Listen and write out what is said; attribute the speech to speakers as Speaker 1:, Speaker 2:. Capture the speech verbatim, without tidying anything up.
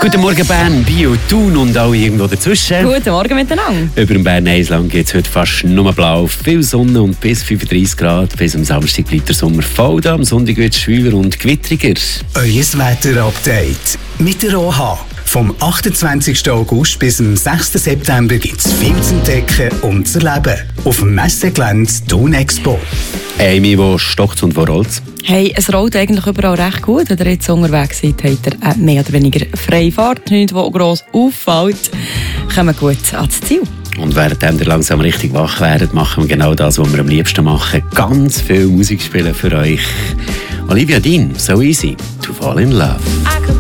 Speaker 1: Guten Morgen Bern, Bio, Thun und auch irgendwo dazwischen.
Speaker 2: Guten Morgen miteinander.
Speaker 1: Über dem Bern-Eisland geht es heute fast nur blau. Viel Sonne und bis fünfunddreissig Grad. Bis am Samstag bleibt der Sommer voll da. Am Sonntag wird es schwüler und gewittriger.
Speaker 3: Euer Wetter-Update mit der O H. Vom achtundzwanzigsten August bis zum sechsten September gibt es viel zu entdecken und zu erleben. Auf dem Messegelände Thun Expo.
Speaker 1: Amy, wo stockt und wo rollt?
Speaker 2: Hey, es rollt eigentlich überall recht gut. Wenn ihr jetzt unterwegs seid, habt ihr äh, mehr oder weniger freie Fahrt. Nichts, was gross auffällt. Kommen gut ans Ziel.
Speaker 1: Und während ihr langsam richtig wach werdet, machen wir genau das, was wir am liebsten machen. Ganz viel Musik spielen für euch. Olivia Dean, So Easy to Fall in Love.